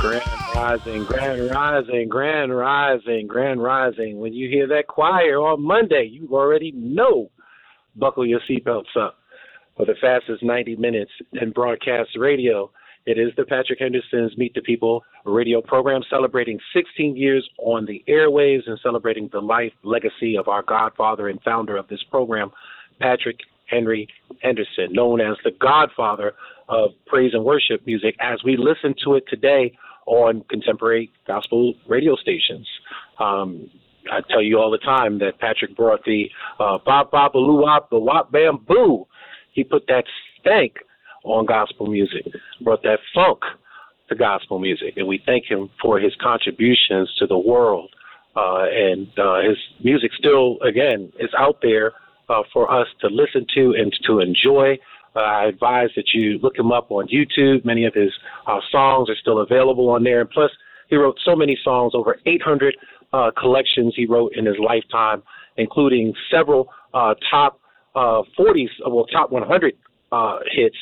Grand rising, grand rising, grand rising, grand rising. When you hear that choir on Monday, you already know. Buckle your seatbelts up for the fastest 90 minutes in broadcast radio. It is the Patrick Henderson's Meet the People radio program, celebrating 16 years on the airwaves and celebrating the life legacy of our godfather and founder of this program, Patrick Henry Henderson, known as the godfather of praise and worship music, as we listen to it today on contemporary gospel radio stations. I tell you all the time that Patrick brought the bop bop loo wop, the wop bam boo. He put that stank on gospel music, brought that funk to gospel music, and we thank him for his contributions to the world. And his music still, again, is out there for us to listen to and to enjoy. I advise that you look him up on YouTube. Many of his songs are still available on there. And plus, he wrote so many songs, over 800 collections he wrote in his lifetime, including several top 100 hits.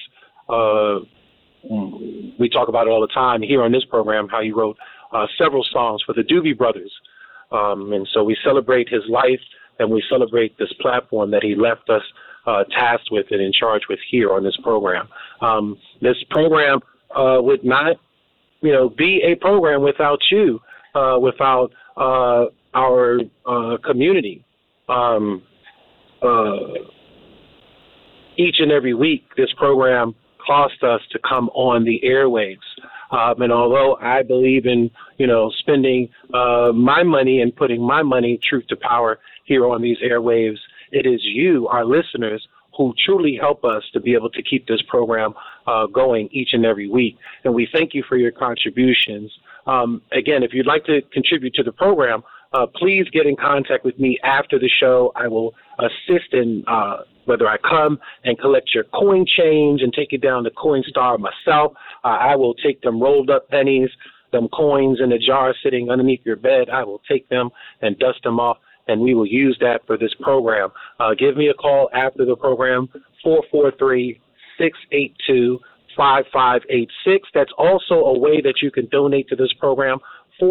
We talk about it all the time here on this program, how he wrote several songs for the Doobie Brothers. And so we celebrate his life, and we celebrate this platform that he left us tasked with and in charge with here on this program. This program would not, be a program without you, without our community. Each and every week, this program costs us to come on the airwaves. And although I believe in, spending my money and putting my money truth to power here on these airwaves, it is you, our listeners, who truly help us to be able to keep this program going each and every week. And we thank you for your contributions. Again, if you'd like to contribute to the program, please get in contact with me after the show. I will assist in whether I come and collect your coin change and take it down to Coinstar myself. I will take them rolled up pennies, them coins in a jar sitting underneath your bed. I will take them and dust them off, and we will use that for this program. Give me a call after the program, 443-682-5586. That's also a way that you can donate to this program,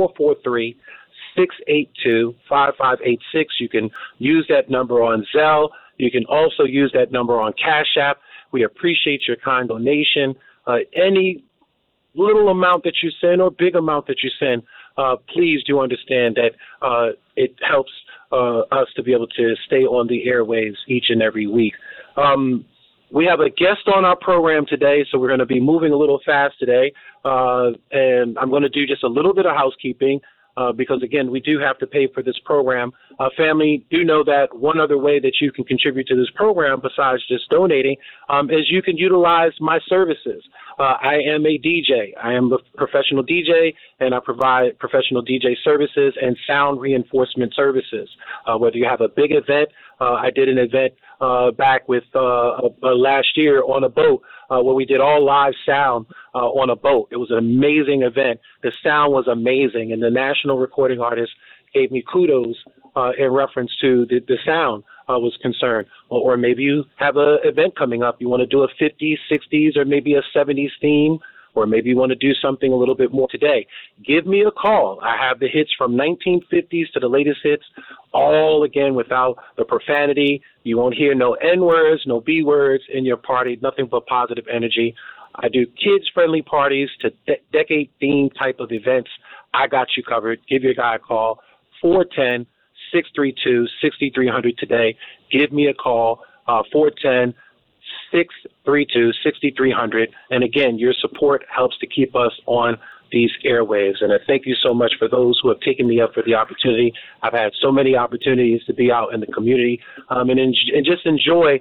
443-682-5586. You can use that number on Zelle. You can also use that number on Cash App. We appreciate your kind donation. Any little amount that you send or big amount that you send, please do understand that it helps us to be able to stay on the airwaves each and every week. We have a guest on our program today, so we're going to be moving a little fast today. And I'm going to do just a little bit of housekeeping. Because, again, we do have to pay for this program. Family, do know that one other way that you can contribute to this program besides just donating is you can utilize my services. I am a DJ. I am a professional DJ, and I provide professional DJ services and sound reinforcement services. Whether you have a big event, I did an event back with last year on a boat where we did all live sound on a boat. It was an amazing event. The sound was amazing, and the national recording artist gave me kudos in reference to the sound was concerned. Or maybe you have an event coming up. You want to do a 50s, 60s, or maybe a 70s theme, or maybe you want to do something a little bit more today. Give me a call. I have the hits from 1950s to the latest hits, all, again, without the profanity. You won't hear no N-words, no B-words in your party, nothing but positive energy. I do kids-friendly parties to decade-themed type of events. I got you covered. Give your guy a call, 410-632-6300 today. Give me a call, 410-632-6300. And again, your support helps to keep us on these airwaves. And I thank you so much for those who have taken me up for the opportunity. I've had so many opportunities to be out in the community and just enjoy,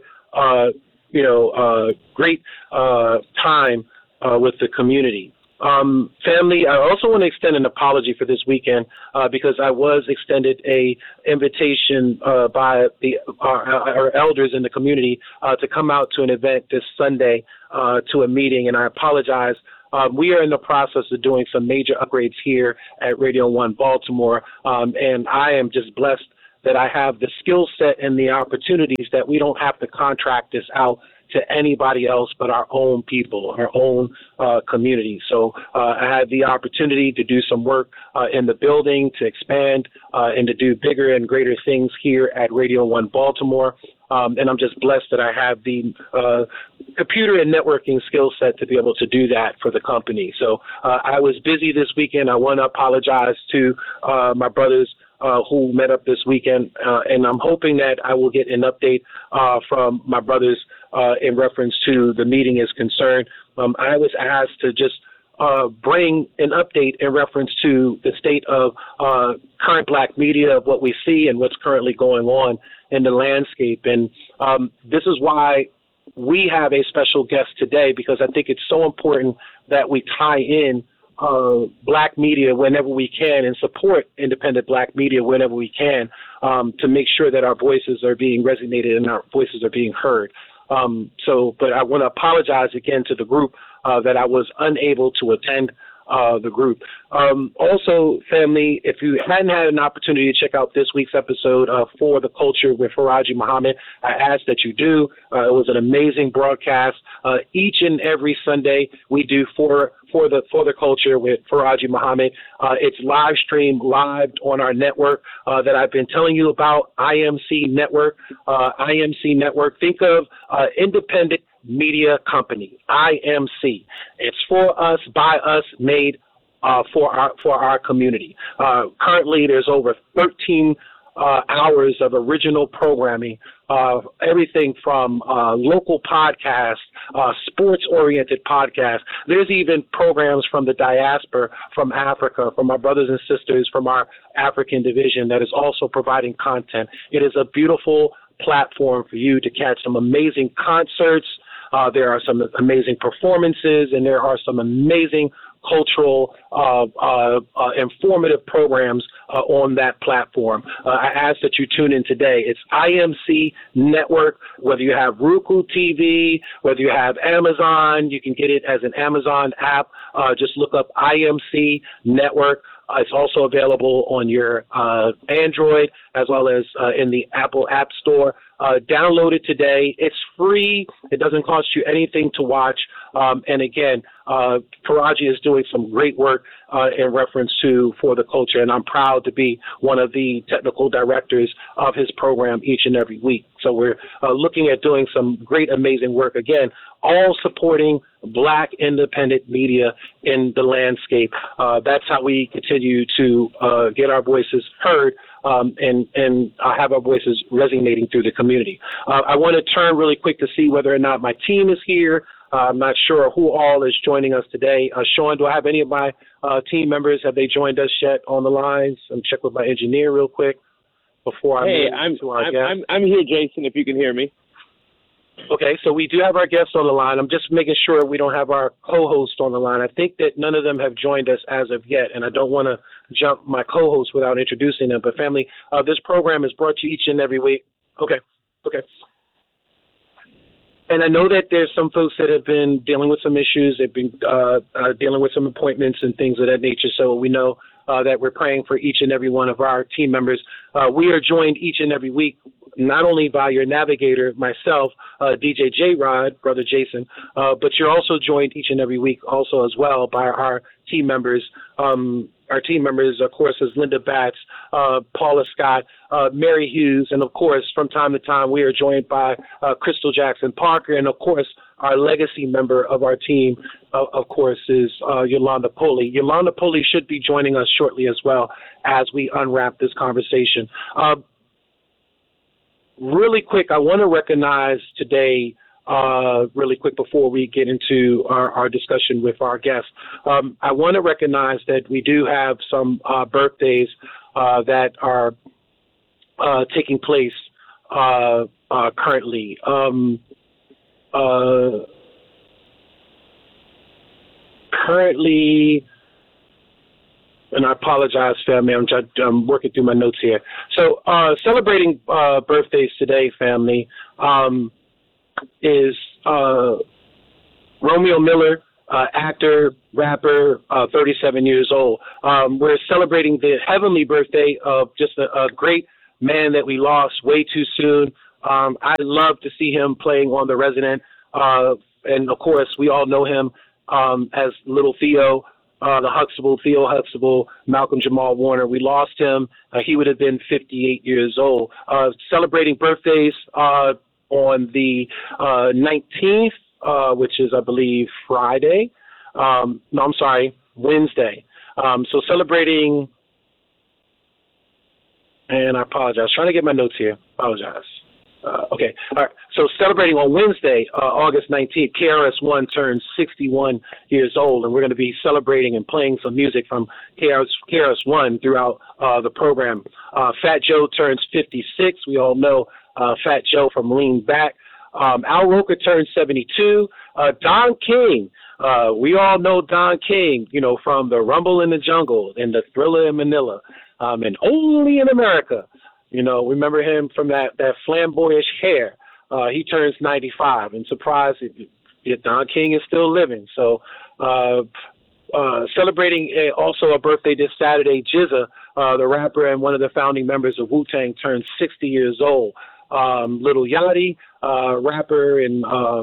great time with the community. Family, I also want to extend an apology for this weekend because I was extended a invitation by our elders in the community to come out to an event this Sunday to a meeting, and I apologize. We are in the process of doing some major upgrades here at Radio 1 Baltimore, and I am just blessed that I have the skill set and the opportunities that we don't have to contract this out to anybody else but our own people, our own community. So I had the opportunity to do some work in the building, to expand and to do bigger and greater things here at Radio 1 Baltimore. And I'm just blessed that I have the computer and networking skill set to be able to do that for the company. So I was busy this weekend. I want to apologize to my brothers who met up this weekend, and I'm hoping that I will get an update from my brothers in reference to the meeting is concerned. I was asked to just bring an update in reference to the state of current Black media, of what we see and what's currently going on in the landscape. And this is why we have a special guest today, because I think it's so important that we tie in Black media whenever we can and support independent Black media whenever we can, to make sure that our voices are being resonated and our voices are being heard. But I want to apologize again to the group that I was unable to attend the group. Also, family, if you hadn't had an opportunity to check out this week's episode of For the Culture with Faraji Muhammad, I ask that you do. It was an amazing broadcast. Each and every Sunday, we do For the Culture with Faraji Muhammad. It's live streamed live on our network that I've been telling you about, IMC Network. IMC Network. Think of independent media company, IMC. It's for us, by us, made for our community. Currently, there's over 13 hours of original programming, everything from local podcasts, sports-oriented podcasts. There's even programs from the diaspora, from Africa, from our brothers and sisters from our African division that is also providing content. It is a beautiful platform for you to catch some amazing concerts. There are some amazing performances, and there are some amazing cultural, informative programs on that platform. I ask that you tune in today. It's IMC Network. Whether you have Roku TV, whether you have Amazon, you can get it as an Amazon app. Just look up IMC Network. It's also available on your Android as well as in the Apple App Store. Download it today. It's free. It doesn't cost you anything to watch. And again, Faraji is doing some great work in reference to For the Culture, and I'm proud to be one of the technical directors of his program each and every week. So we're looking at doing some great, amazing work. Again, all supporting Black independent media in the landscape. That's how we continue to get our voices heard and have our voices resonating through the community. I want to turn really quick to see whether or not my team is here. I'm not sure who all is joining us today. Sean, do I have any of my team members? Have they joined us yet on the lines? I'm check with my engineer real quick before I move to our guest. I'm here, Jason, if you can hear me. Okay, so we do have our guests on the line. I'm just making sure we don't have our co-host on the line. I think that none of them have joined us as of yet, and I don't want to jump my co-host without introducing them. But family, this program is brought to you each and every week. Okay. And I know that there's some folks that have been dealing with some issues. They've been dealing with some appointments and things of that nature. So we know that we're praying for each and every one of our team members. We are joined each and every week not only by your navigator, myself, DJ J-Rod, Brother Jason, but you're also joined each and every week also as well by our team members. Our team members, of course, is Linda Batts, Paula Scott, Mary Hughes, and, of course, from time to time, we are joined by Crystal Jackson Parker, and, of course, our legacy member of our team, of course, is Yolanda Pulley. Yolanda Pulley should be joining us shortly as well as we unwrap this conversation. Really quick, I want to recognize today, really quick before we get into our discussion with our guests, I want to recognize that we do have some birthdays that are taking place currently. Currently, and I apologize, family, I'm working through my notes here. So celebrating birthdays today, family, is Romeo Miller, actor, rapper, 37 years old. We're celebrating the heavenly birthday of just a great man that we lost way too soon. I'd love to see him playing on The Resident. And of course, we all know him as Little Theo, Theo Huxtable, Malcolm Jamal Warner. We lost him. He would have been 58 years old. Celebrating birthdays on the 19th, which is, I believe, Friday. No, I'm sorry, Wednesday. So celebrating, and I apologize. Trying to get my notes here. Apologize. Okay. All right. So celebrating on Wednesday, August 19th, KRS-One turns 61 years old, and we're going to be celebrating and playing some music from KRS-One throughout the program. Fat Joe turns 56. We all know Fat Joe from Lean Back. Al Roker turns 72. Don King. We all know Don King, from the Rumble in the Jungle and the Thriller in Manila, and Only in America. Remember him from that flamboyant hair. He turns 95, and surprised if Don King is still living. So celebrating also a birthday this Saturday, GZA, the rapper and one of the founding members of Wu-Tang, turns 60 years old. Lil Yachty, rapper and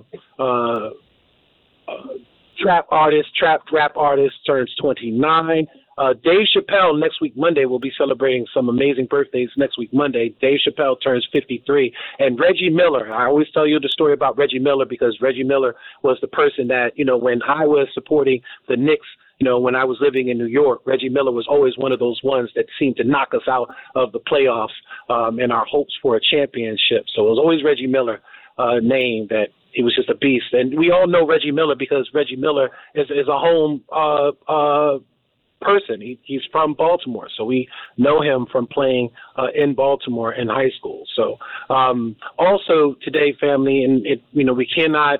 trap rap artist, turns 29. Dave Chappelle next week, Monday, will be celebrating some amazing birthdays next week, Monday. Dave Chappelle turns 53. And Reggie Miller, I always tell you the story about Reggie Miller because Reggie Miller was the person that, when I was supporting the Knicks, when I was living in New York, Reggie Miller was always one of those ones that seemed to knock us out of the playoffs and our hopes for a championship. So it was always Reggie Miller name that he was just a beast. And we all know Reggie Miller because Reggie Miller is a home person. He's from Baltimore, so we know him from playing in Baltimore in high school. So also today, family, and we cannot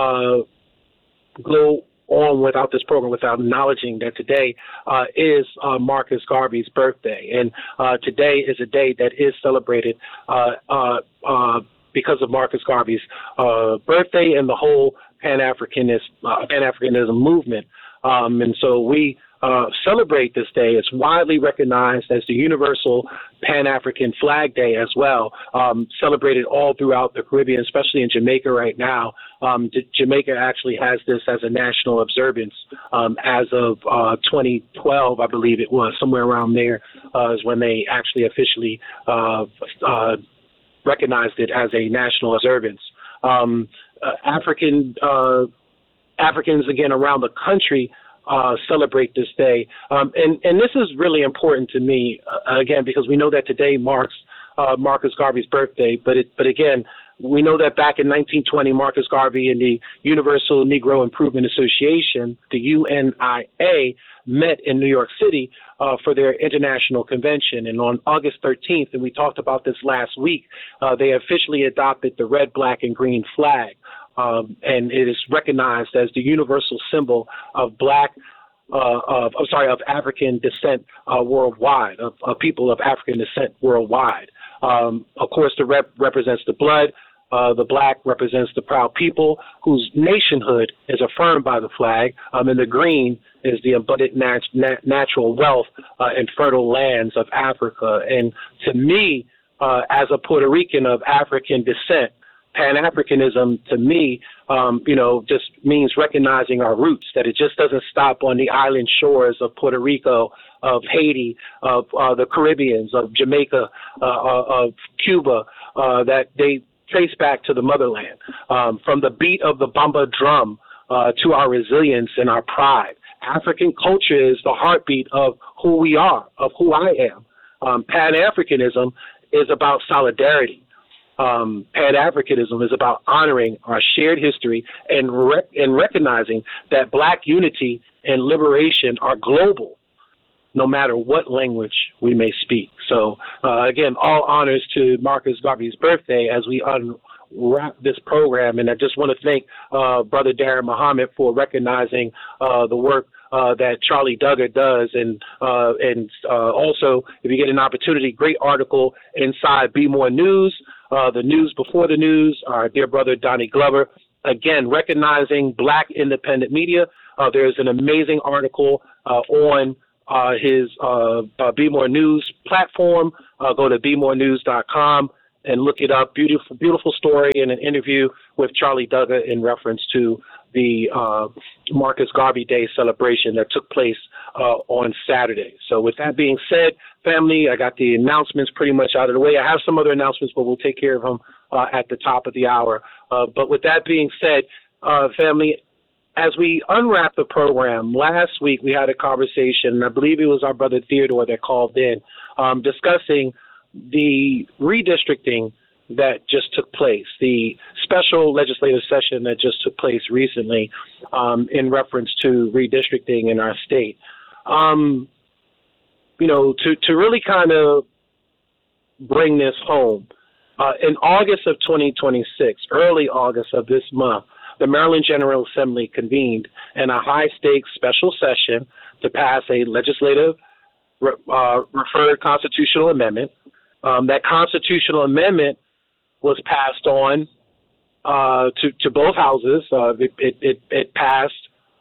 go on without this program without acknowledging that today is Marcus Garvey's birthday, and today is a day that is celebrated because of Marcus Garvey's birthday and the whole Pan-Africanism movement. And so we celebrate this day. It's widely recognized as the Universal Pan-African Flag Day as well, celebrated all throughout the Caribbean, especially in Jamaica right now. Jamaica actually has this as a national observance as of 2012, I believe it was, somewhere around there is when they actually officially recognized it as a national observance. Africans, again, around the country celebrate this day. And this is really important to me, again, because we know that today marks Marcus Garvey's birthday. But again, we know that back in 1920, Marcus Garvey and the Universal Negro Improvement Association, the UNIA, met in New York City for their international convention. And on August 13th, and we talked about this last week, they officially adopted the red, black, and green flag. And it is recognized as the universal symbol of of African descent worldwide, of people of African descent worldwide. Of course, the red represents the blood. The black represents the proud people whose nationhood is affirmed by the flag, and the green is the abundant natural wealth and fertile lands of Africa. And to me, as a Puerto Rican of African descent, Pan-Africanism, to me, just means recognizing our roots, that it just doesn't stop on the island shores of Puerto Rico, of Haiti, of the Caribbeans, of Jamaica, of Cuba, that they trace back to the motherland. From the beat of the bamba drum to our resilience and our pride. African culture is the heartbeat of who we are, of who I am. Pan-Africanism is about solidarity. Pan-Africanism is about honoring our shared history and recognizing that black unity and liberation are global, no matter what language we may speak. So, again, all honors to Marcus Garvey's birthday as we unwrap this program. And I just want to thank Brother Darren Muhammad for recognizing the work that Charlie Duggar does. And also, if you get an opportunity, great article inside Be More News, the news before the news, our dear brother Donnie Glover. Again, recognizing black independent media. There's an amazing article on his Be More News platform. Go to bemorenews.com and look it up. Beautiful, beautiful story and an interview with Charlie Duggar in reference to the Marcus Garvey Day celebration that took place on Saturday. So with that being said, family, I got the announcements pretty much out of the way. I have some other announcements, but we'll take care of them at the top of the hour. But with that being said, family, as we unwrap the program, last week we had a conversation, and I believe it was our brother Theodore that called in, discussing the redistricting that just took place, the special legislative session that just took place recently in reference to redistricting in our state. To really kind of bring this home, in August of 2026, early August of this month, the Maryland General Assembly convened in a high-stakes special session to pass a legislative referred constitutional amendment. That constitutional amendment was passed on to both houses. It passed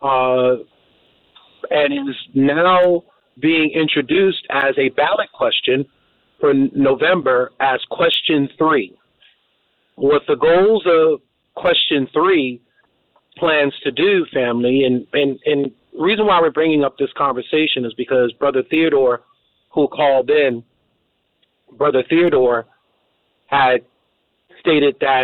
and is now being introduced as a ballot question for November as question 3. What the goals of question 3 plans to do, family, and the reason why we're bringing up this conversation is because Brother Theodore, who called in, Brother Theodore had stated that,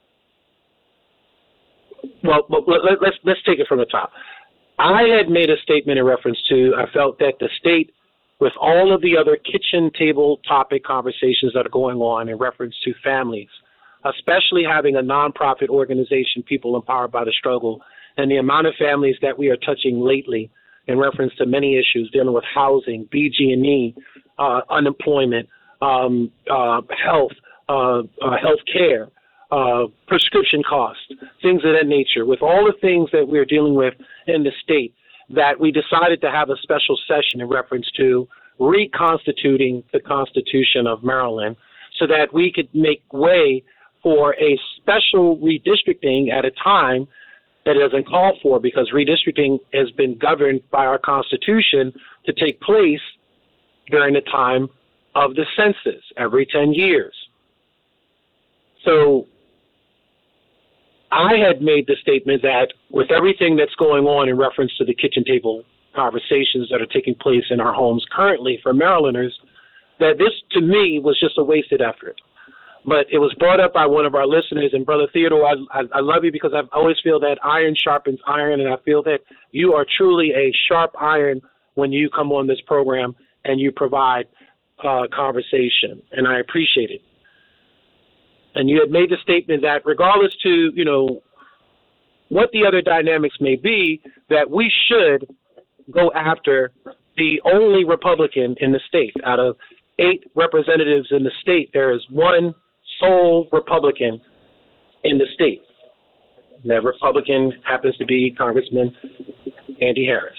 well, let's take it from the top. I had made a statement in reference to, I felt that the state, with all of the other kitchen table topic conversations that are going on in reference to families, especially having a nonprofit organization, People Empowered by the Struggle, and the amount of families that we are touching lately in reference to many issues dealing with housing, BG&E, unemployment, health care, prescription costs, things of that nature. With all the things that we're dealing with in the state, that we decided to have a special session in reference to reconstituting the Constitution of Maryland so that we could make way for a special redistricting at a time that it doesn't call for, because redistricting has been governed by our Constitution to take place during the time of the census every 10 years. So I had made the statement that with everything that's going on in reference to the kitchen table conversations that are taking place in our homes currently for Marylanders, that this to me was just a wasted effort. But it was brought up by one of our listeners, and Brother Theodore, I love you because I always feel that iron sharpens iron, and I feel that you are truly a sharp iron when you come on this program and you provide conversation, and I appreciate it. And you had made the statement that regardless to, what the other dynamics may be, that we should go after the only Republican in the state. Out of 8 representatives in the state, there is one sole Republican in the state. That Republican happens to be Congressman Andy Harris.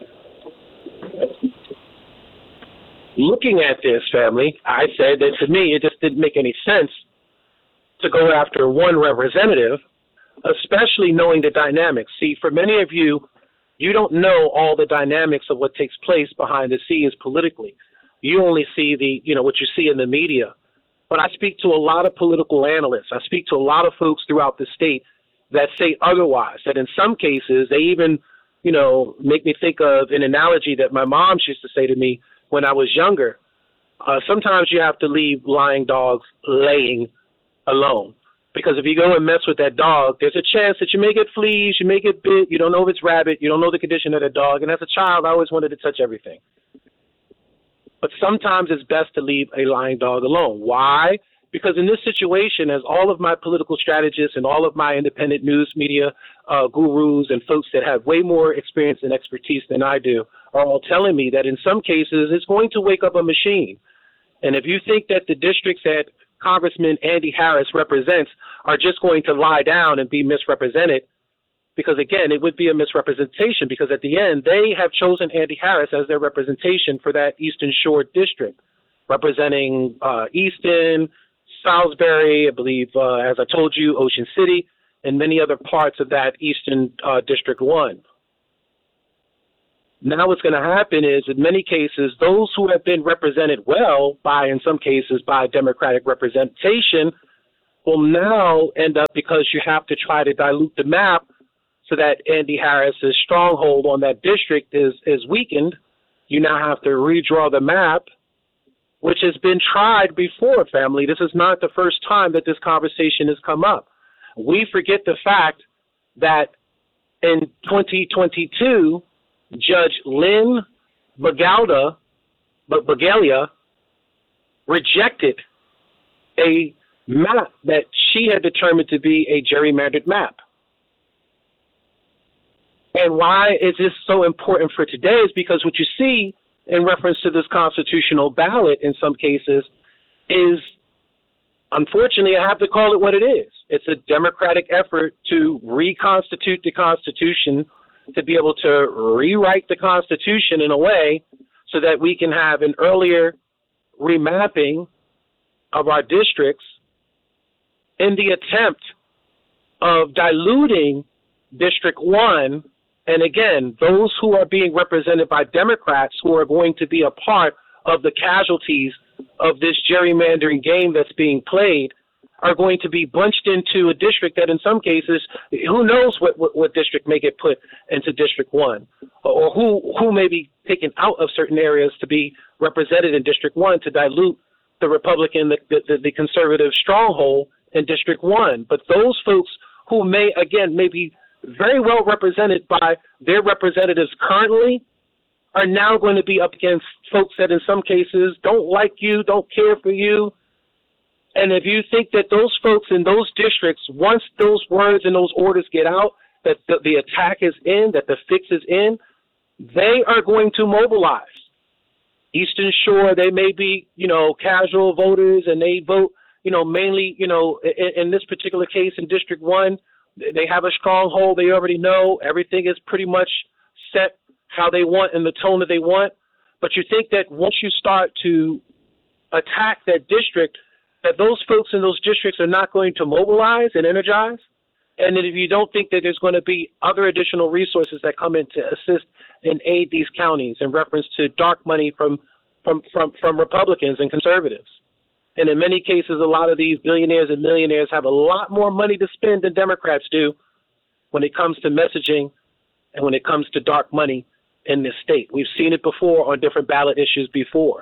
Looking at this, family, I said that to me it just didn't make any sense to go after one representative, especially knowing the dynamics. See, for many of you, you don't know all the dynamics of what takes place behind the scenes politically. You only see what you see in the media. But I speak to a lot of political analysts. I speak to a lot of folks throughout the state that say otherwise, that in some cases they even, make me think of an analogy that my mom used to say to me when I was younger. Sometimes you have to leave lying dogs laying alone, because if you go and mess with that dog, there's a chance that you may get fleas, you may get bit, you don't know if it's rabbit, you don't know the condition of the dog. And as a child, I always wanted to touch everything. But sometimes it's best to leave a lying dog alone. Why? Because in this situation, as all of my political strategists and all of my independent news media gurus and folks that have way more experience and expertise than I do are all telling me that in some cases it's going to wake up a machine. And if you think that the districts that Congressman Andy Harris represents are just going to lie down and be misrepresented, because again, it would be a misrepresentation, because at the end, they have chosen Andy Harris as their representation for that Eastern Shore district, representing Easton, Salisbury, I believe, as I told you, Ocean City, and many other parts of that Eastern District 1. Now what's going to happen is, in many cases, those who have been represented well by, in some cases, by Democratic representation will now end up, because you have to try to dilute the map so that Andy Harris's stronghold on that district is weakened. You now have to redraw the map, which has been tried before, family. This is not the first time that this conversation has come up. We forget the fact that in 2022, Judge Lynn Bagalia rejected a map that she had determined to be a gerrymandered map. And why is this so important for today is because what you see in reference to this constitutional ballot in some cases is, unfortunately, I have to call it what it is. It's a democratic effort to reconstitute the Constitution, to be able to rewrite the Constitution in a way so that we can have an earlier remapping of our districts in the attempt of diluting District 1. And again, those who are being represented by Democrats who are going to be a part of the casualties of this gerrymandering game that's being played are going to be bunched into a district that in some cases, who knows what district may get put into District 1, or who may be taken out of certain areas to be represented in District 1 to dilute the Republican, the conservative stronghold in District 1. But those folks who may be very well represented by their representatives currently are now going to be up against folks that in some cases don't like you, don't care for you. And if you think that those folks in those districts, once those words and those orders get out, that the attack is in, that the fix is in, they are going to mobilize. Eastern Shore, they may be, casual voters, and they vote, mainly, in this particular case in District 1, they have a stronghold. They already know everything is pretty much set how they want and the tone that they want. But you think that once you start to attack that district, that those folks in those districts are not going to mobilize and energize? And that if you don't think that there's going to be other additional resources that come in to assist and aid these counties in reference to dark money from Republicans and conservatives. And in many cases, a lot of these billionaires and millionaires have a lot more money to spend than Democrats do when it comes to messaging and when it comes to dark money in this state. We've seen it before on different ballot issues before.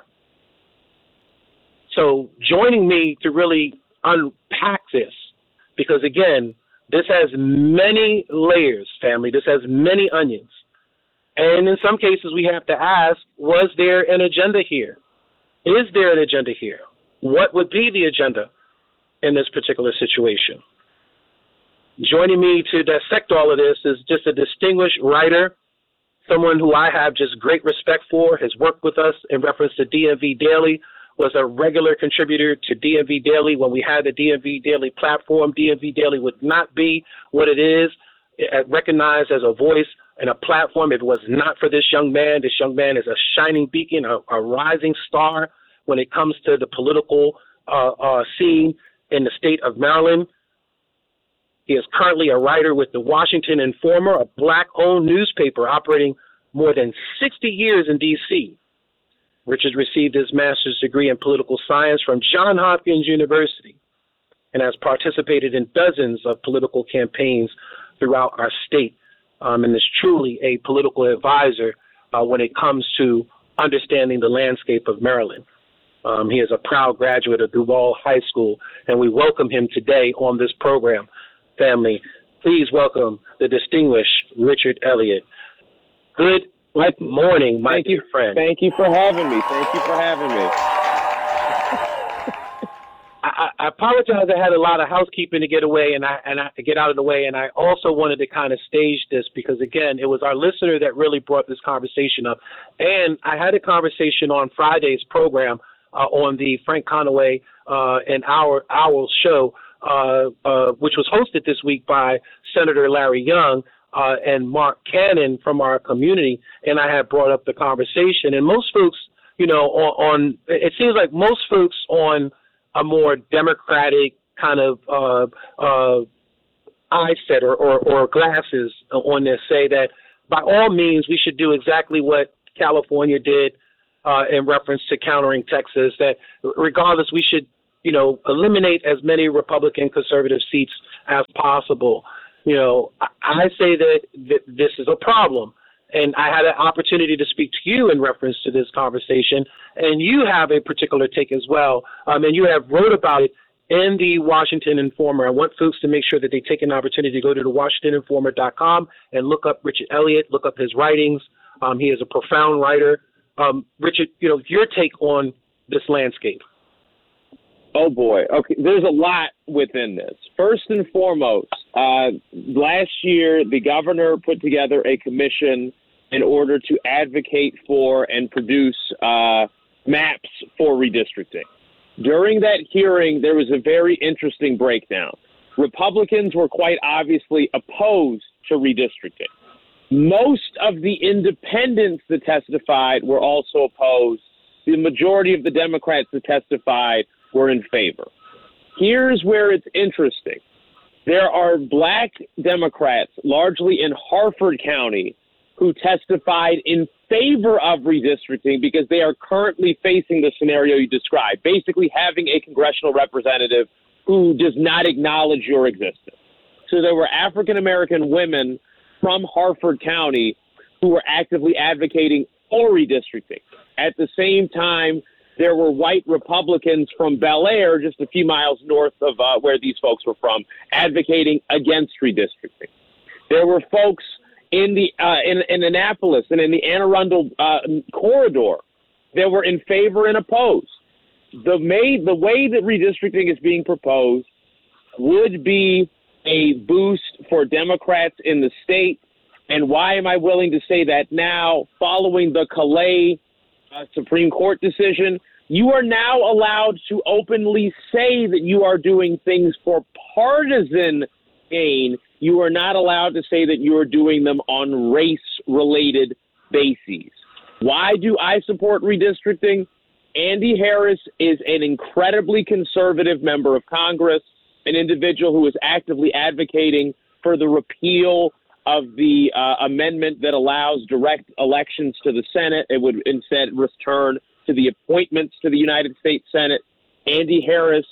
So joining me to really unpack this, because again, this has many layers, family. This has many onions. And in some cases, we have to ask, was there an agenda here? Is there an agenda here? What would be the agenda in this particular situation? Joining me to dissect all of this is just a distinguished writer, someone who I have just great respect for, has worked with us in reference to DMV Daily, was a regular contributor to DMV Daily. When we had the DMV Daily platform, DMV Daily would not be what it is, recognized as a voice and a platform if it was not for this young man. This young man is a shining beacon, a rising star when it comes to the political scene in the state of Maryland. He is currently a writer with the Washington Informer, a Black-owned newspaper operating more than 60 years in D.C. Richard received his master's degree in political science from Johns Hopkins University and has participated in dozens of political campaigns throughout our state, and is truly a political advisor when it comes to understanding the landscape of Maryland. He is a proud graduate of Duval High School, and we welcome him today on this program. Family, please welcome the distinguished Richard Elliott. Good morning, my dear friend. Thank you for having me. I apologize. I had a lot of housekeeping to get away and I get out of the way. And I also wanted to kind of stage this because, again, it was our listener that really brought this conversation up. And I had a conversation on Friday's program on the Frank Conaway and Our show, which was hosted this week by Senator Larry Young and Mark Cannon from our community. And I had brought up the conversation. And most folks, it seems like most folks on a more democratic kind of eye set or glasses on this say that by all means, we should do exactly what California did in reference to countering Texas, that regardless, we should, eliminate as many Republican conservative seats as possible. I say that this is a problem. And I had an opportunity to speak to you in reference to this conversation, and you have a particular take as well. And you have wrote about it in the Washington Informer. I want folks to make sure that they take an opportunity to go to the WashingtonInformer.com and look up Richard Elliott, look up his writings. He is a profound writer. Richard, your take on this landscape. Oh, boy. Okay, there's a lot within this. First and foremost, last year, the governor put together a commission in order to advocate for and produce maps for redistricting. During that hearing, there was a very interesting breakdown. Republicans were quite obviously opposed to redistricting. Most of the independents that testified were also opposed. The majority of the Democrats that testified were in favor. Here's where it's interesting. There are black Democrats, largely in Harford County, who testified in favor of redistricting because they are currently facing the scenario you described, basically having a congressional representative who does not acknowledge your existence. So there were African-American women from Harford County who were actively advocating for redistricting. At the same time, there were white Republicans from Bel Air, just a few miles north of where these folks were from, advocating against redistricting. There were folks in the in Annapolis and in the Anne Arundel corridor that were in favor and opposed. The way that redistricting is being proposed would be a boost for Democrats in the state. And why am I willing to say that now? Following the Calais Supreme Court decision, you are now allowed to openly say that you are doing things for partisan gain. You are not allowed to say that you are doing them on race-related bases. Why do I support redistricting? Andy Harris is an incredibly conservative member of Congress, an individual who is actively advocating for the repeal of the amendment that allows direct elections to the Senate. It would instead return to the appointments to the United States Senate. Andy Harris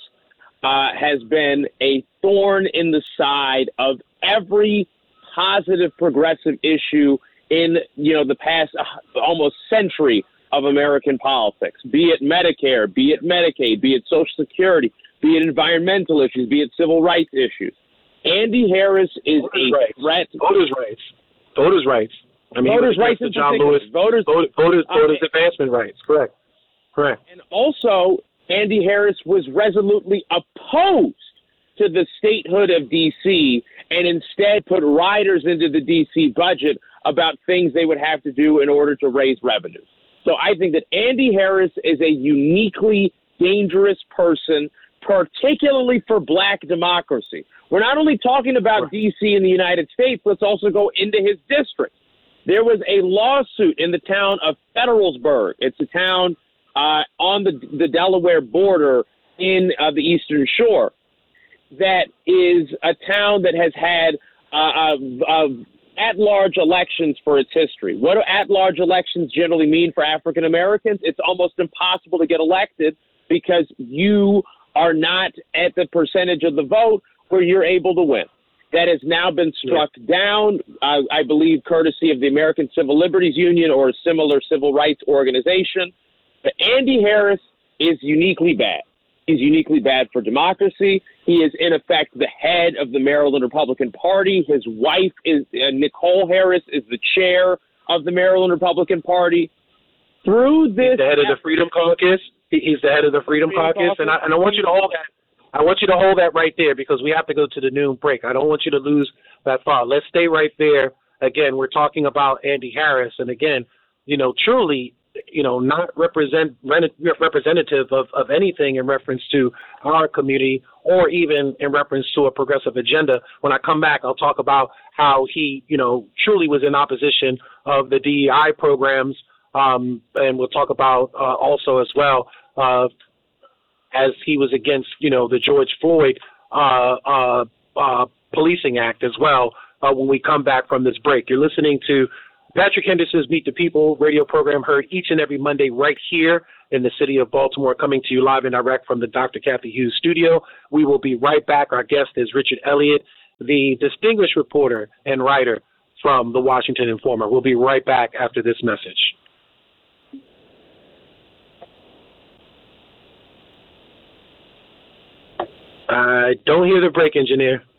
has been a thorn in the side of every positive progressive issue in the past almost century of American politics, be it Medicare, be it Medicaid, be it Social Security, be it environmental issues, be it civil rights issues. Andy Harris is a threat. Voters' rights. I mean, voters' rights in John Lewis. Voters advancement rights. Correct. And also, Andy Harris was resolutely opposed to the statehood of D.C. and instead put riders into the D.C. budget about things they would have to do in order to raise revenues. So I think that Andy Harris is a uniquely dangerous person, particularly for black democracy. We're not only talking about D.C. in the United States, let's also go into his district. There was a lawsuit in the town of Federalsburg. It's a town on the Delaware border in the Eastern Shore. That is a town that has had at-large elections for its history. What do at-large elections generally mean for African Americans? It's almost impossible to get elected because you are not at the percentage of the vote where you're able to win. That has now been struck down, I believe, courtesy of the American Civil Liberties Union or a similar civil rights organization. But Andy Harris is uniquely bad. He's uniquely bad for democracy. He is, in effect, the head of the Maryland Republican Party. His wife is Nicole Harris, is the chair of the Maryland Republican Party. Through this, he's the head of the Freedom Caucus. He's the head of the Freedom Caucus, and I want you to hold that. I want you to hold that right there because we have to go to the noon break. I don't want you to lose that thought. Let's stay right there. Again, we're talking about Andy Harris, and again, truly, not representative of anything in reference to our community or even in reference to a progressive agenda. When I come back, I'll talk about how he, truly was in opposition of the DEI programs, and we'll talk about also as well as he was against, the George Floyd policing act as well. when we come back from this break. You're listening to Patrick Henderson's Meet the People radio program, heard each and every Monday right here in the city of Baltimore, coming to you live and direct from the Dr. Kathy Hughes studio. We will be right back. Our guest is Richard Elliott, the distinguished reporter and writer from the Washington Informer. We'll be right back after this message. I don't hear the break, engineer.